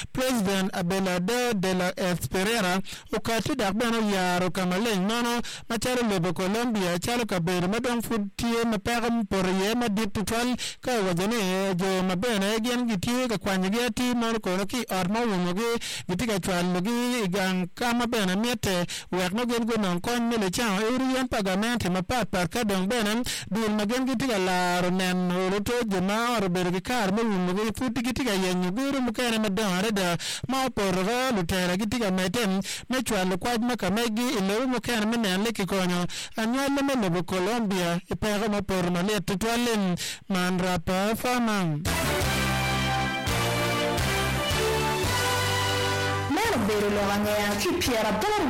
President Abelardo de la Esperera ukati dakbano yaro kamaleng nono macharo lebo Colombia chalo kabere madong futie mapagam porye madiptual ka wajane jo mabene gen gitie ka kwanyege ti mor kono ki arma wumoge gitika chwal gi gang kama bene miete wekno gen gonon kon mele chao urian pagamente mapapa ka dong benen dul magen gitika la ronen roto jema orbergi kar mo wumoge futi gitika yenyu guru mukene madare da ma porga lutera gitika meten mechwal kwaj makamegi ile mukene menen leki konyo anyale mele Colombia ipega mo por malet tutwalen man rapa famang Mero bero lo ngaya ki piera